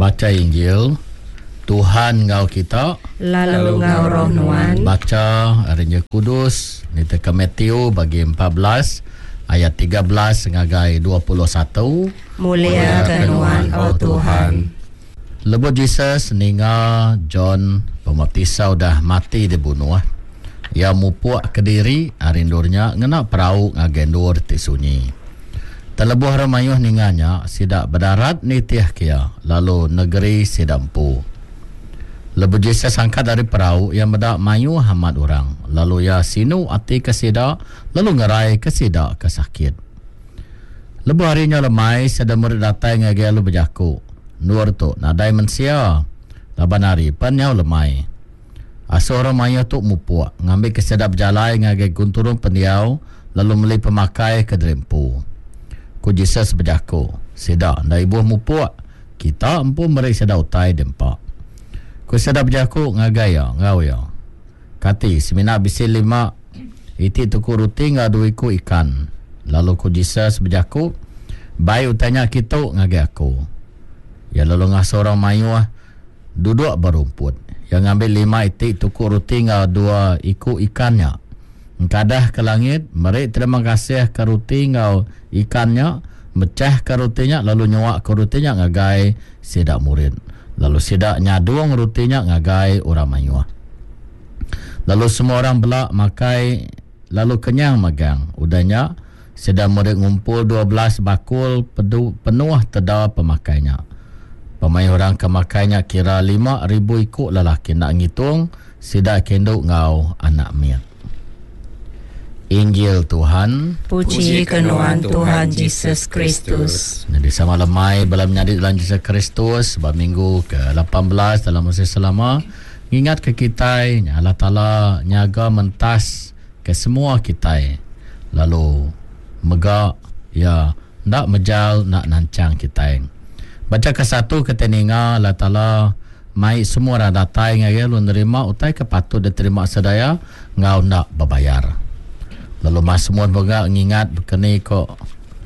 Baca Injil. Tuhan ngau kita, lalu ngau roh nuan. Baca Injil Kudus ni teka Matthew bagi 14 ayat 13 ngagai 21. Mulia ke nuan o Tuhan. Lebu Jesus ninga John Pembaptisa dah mati dibunuh. Ia mupuk ke diri arindurnya ngena perahu ngagendur ti sunyi. Telebuh ramayuh ninganya sidak berdarat ni tiah kia lalu negeri sidampu. Lebu Jesus angkat dari perahu yang berdak mayu hamad orang. Lalu ia sinu ati ke sidak, lalu ngerai ke sidak ke sakit. Lebu harinya lemai, sedang murid datang ngagi lalu berjaku. Nur tu nadai mensia. Laban hari penyau lemai. Asuh orang mayu tu mupuk, ngambil ke sidak berjalai ngagi gunturung pendiau, lalu meli pemakai ke derimpu. Ku Jesus berjaku, sidak dari buah mupuk, kita empu meri sidak utai dempak. Ku sedap jaku ngagaya ngau ya. Kati semina bisi 5 iti tuku ruti ngadu iku ikan. Lalu ku Jesus berjaku bai utanya kita ngage aku. Ya lalu ngah seorang mayu duduk berumput. Yang ngambil 5 iti tuku ruti ngadu iku ikannya. Kadah ke langit, meri terima kasih ke ruti ngau ikannya, mecah ke rutinya lalu nyawak ke rutinya ngagai sidak murid. Lalu sidak nyaduang rutinya ngagai orang mayuah. Lalu semua orang belak makai, lalu kenyang magang. Udahnya sidak murid ngumpul 12 bakul penuh teda pemakainya. Pemain orang kemakainya kira 5,000 ikut lelaki. Nak ngitung sidak kenduk ngau anak miat. Injil Tuhan. Puji kenuan Tuhan Yesus Kristus. Jadi sama lemai bala menyadit dalam Yesus Kristus sebab minggu ke-18 dalam masa selama ingat ke kita Allah Ta'ala nyaga mentas ke semua kita lalu megak ya ndak mejal nak nancang kita. Baca ke 1 keteninga Allah Ta'ala mai semua orang datang ngaya lu nerima utai ke patut diterima sedaya ngau ndak berbayar. Lalu mas semua boga ngingat berkeni kok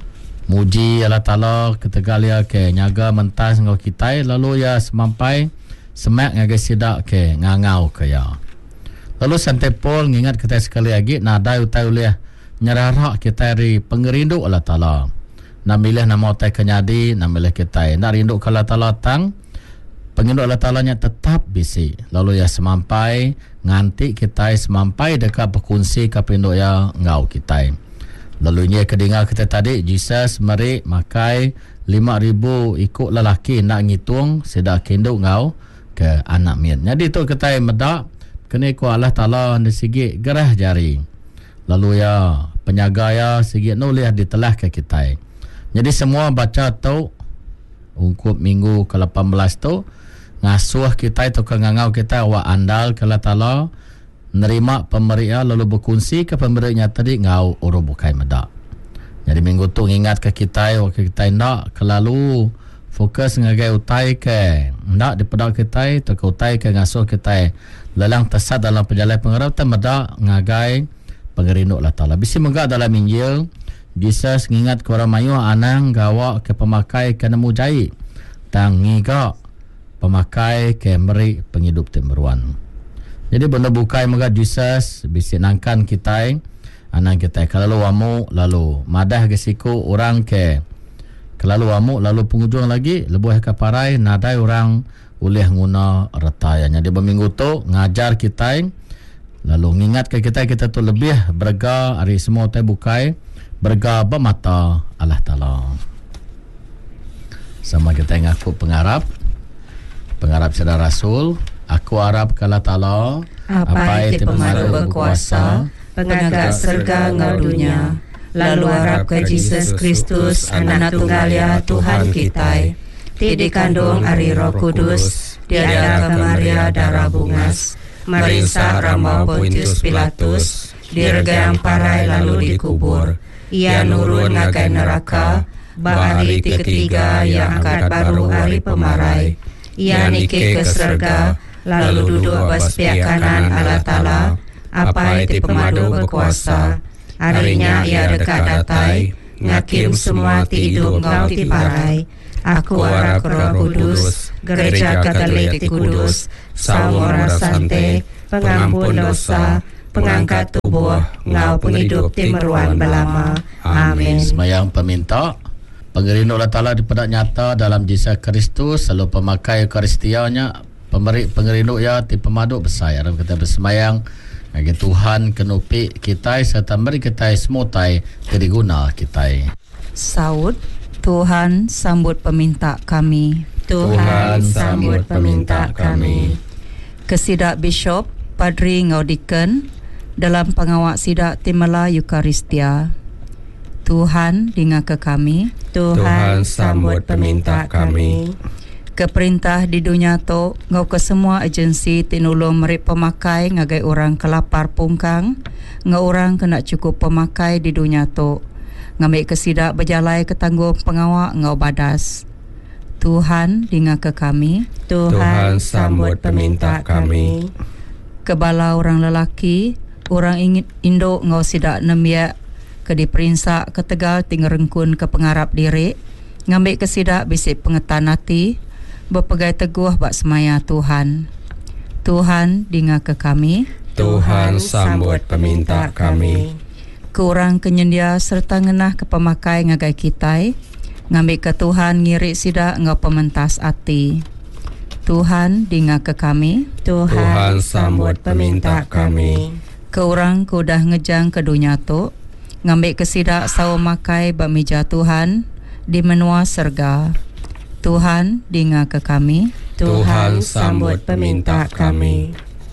muji Allah Ta'ala ketegal ya ke nyaga mentas ngau kita lalu ya semampai semak ngaga sidak ke ngangau ke ya. Lalu santai pol ngingat kita sekali lagi nadai utai ulih nyerarak kita dari pengerindu Allah Ta'ala. Namilih nama utai kenyadi namilih kita nak rindu ke Allah Ta'ala tang penginduk Allah Ta'ala nya tetap bisi. Lalu ya semampai nganti kita semampai dekat berkongsi kapinduk ya ngau kita. Lalu nya kedengar kita tadi Jesus meri makai 5,000 ikut lelaki nak ngitung sedak kenduk ngau ke anak miat. Jadi tu kita medak kena ku Allah Ta'ala di sigi gerah jari. Lalu ya penyaga ya sigi nuliah ditelah ke kita. Jadi semua baca tu ungkup minggu ke-18 tu ngasuh kita itu ke ngangau kita wa andal ke Allah Ta'ala nerima pemberian lalu berkongsi ke pemberiannya tadi ngau uru bukai medak. Jadi minggu tu ingat ke kita waktu kita ndak kelalu fokus ngagai utai ke ndak dipedak kita tu ke utai ke ngasuh kita lelang tesat dalam perjalanan pengarap tak medak ngagai pengerindu Allah Ta'ala. Bisi megak dalam Injil Jesus ngingat ke orang mayu anang gawa ke pemakai ke nemu jahit tang ngigak pemakai ke meri penghidup temberuan. Jadi benda bukai megak Jesus bisi nangkan kita anak kita kalau wamu lalu madah ke siku orang ke kalau wamu lalu penghujung lagi lebuh ke parai nadai orang ulih nguna retayanya. Di berminggu tu ngajar kita lalu ngingat ke kita tu lebih berga hari semua tu bukai berga bermata Allah Ta'ala. Sama kita ngaku pengarap saudara Rasul. Aku harap ke Allah Ta'ala apa itu pemadu berkuasa pengagak serga ngadunya. Lalu harap ke Yesus Kristus anak tunggal ya Tuhan kita. Ti dikandung ari Roh Kudus diada ke Maria darah bungas merisa Rama Pontius Pilatus dirgayang parai lalu dikubur. Ia nurun ngagai neraka bahari ketiga yang angkat baru hari pemarai. Ia nike ke surga lalu duduk besebelah kanan Allah Ta'ala apa itu pemadu berkuasa. Harinya ia dekat datai ngakim semua ti hidup ngau ti parai. Aku harap Roh Kudus Gereja Katolik Kudus, Sawara Sante, pengampun dosa, pengangkat tubuh, ngau penghidup timeruan belama. Amin. Semayang peminta. Pengerinu Allah Ta'ala dipedak nyata dalam Yesus Kristus, selalu pemakai Eucharistianya, pengerinu ya ti pemaduk besar. Dalam kita bersemayang, bagi Tuhan kenupi kita serta beri kita semua tai teriguna kita. Saud, Tuhan sambut peminta kami. Tuhan sambut peminta kami. Kesidak Bishop, Padri Ngaudiken dalam pengawak sidak Timela Eucharistia. Tuhan dengar ke kami. Tuhan sambut peminta kami. Keperintah di dunia tu ngau ke semua agensi tinulung merik pemakai ngagai orang kelapar pungkang, ngau orang kena cukup pemakai di dunia tu. Ngambil kesidak berjalai ke tanggung pengawak ngau badas. Tuhan dengar ke kami. Tuhan sambut peminta kami. Kebala orang lelaki, orang ingin induk ngau sidak nemiak ke diperinsak ke Tegal tinggerengkun ke pengarap diri, ngambil kesidak bisik pengetan hati, berpegai teguh bak semaya Tuhan. Tuhan dengar ke kami. Tuhan sambut peminta kami. Ke orang kenyendia serta ngenah ke pemakai ngagai kitai, ngambil ke Tuhan ngirik sidak ngau pementas hati. Tuhan dengar ke kami. Tuhan sambut peminta kami. Ke orang ku dah ngejang ke dunia tu, ngambil ke sidak sawo makai bak meja Tuhan di menua serga. Tuhan dengar ke kami. Tuhan sambut peminta kami.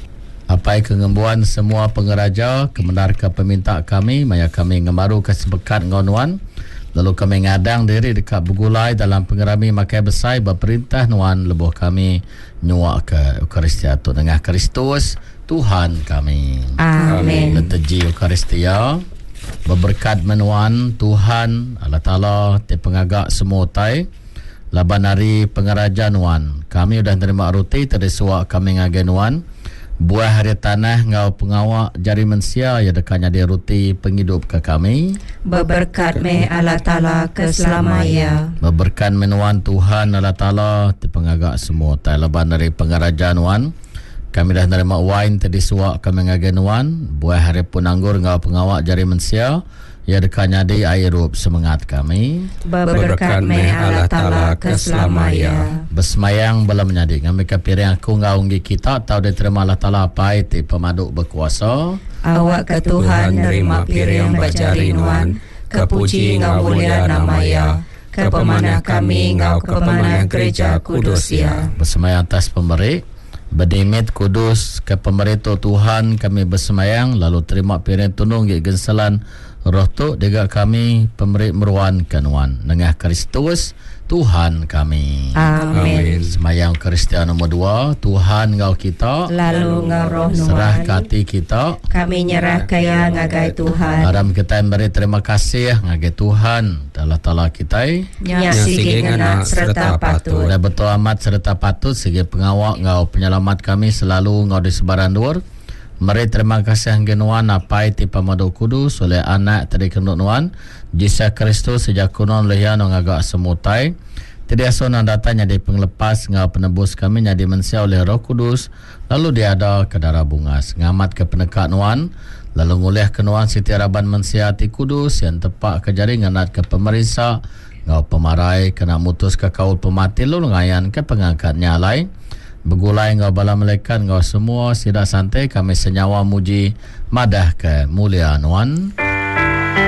Apai kengembuan semua pengeraja kebenar ke peminta kami, maya kami ngemaru ke sebekat ngonuan. Lalu kami ngadang diri dekat Bugulai dalam pengerami makai besar berperintah nuan lebuh kami nyuak ke Eucharistia tu dengan Kristus Tuhan kami. Amin. Leteji Eucharistia berberkat menuan Tuhan Allah Ta'ala te pengagak semua tai laban hari pengeraja nuan. Kami sudah terima roti tadi suak kami ngagai nuan. Buah hari tanah ngau pengawak jari mensia ya dekanya dia roti penghidup ke kami. Berberkat me Allah Ta'ala keselamanya. Berberkat menuan Tuhan Allah Ta'ala di pengagak semua tai laban dari pengaraja nuan. Kami dah nerima wine tadi suak kami ngagai nuan. Buah hari pun anggur ngau pengawak jari mensia ya dekanya di air rup semangat kami. Berberkat me Allah Ta'ala keselamanya. Bersemayang bala menyadik ngambil kepiring aku ngaunggi kita tahu dia terima Allah Ta'ala apa itu pemaduk berkuasa. Awak ke Tuhan nerima piring bajari nuan, kepuji ngau mulia namanya, ke pemanah kami ngau ke pemanah gereja kudus ya. Bersemayang atas pemberi berdimit kudus ke pemberi tu Tuhan kami bersemayang lalu terima piring tunung ke gensalan roh tu dega kami pemberi meruan kenuan dengan Kristus Tuhan kami. Amin. Semayang Kristian nombor 2, Tuhan ngau kita, lalu ngau roh nuan, serah kati kita, kami nyerah kaya ngagai Tuhan. Aram kita beri terima kasih ngagai Tuhan Allah Ta'ala kita Nyasigi ngenak serta patut. Dan betul amat serta patut segi pengawak ngau penyelamat kami selalu ngau di sebaran luar. Mari terima kasih genuan apa itu pemaduk kudus oleh anak tadi kenduk nuan Yesus Kristus sejak kunon lehian ngagak semutai. Tidak asal datanya di penglepas ngau penebus kami nyadi mensia oleh Roh Kudus lalu dia ada ke darah bungas ngamat ke penekat nuan lalu ngulih ke nuan Siti Araban mensiati kudus yang tepat ke jaring nganat ke pemerintah ngau pemarai kena mutus ke kaul pemati lalu ngayan ke pengangkatnya lain. Begulai ngau bala malaikat ngau semua sidak santai kami senyawa muji madah ke mulia nuan.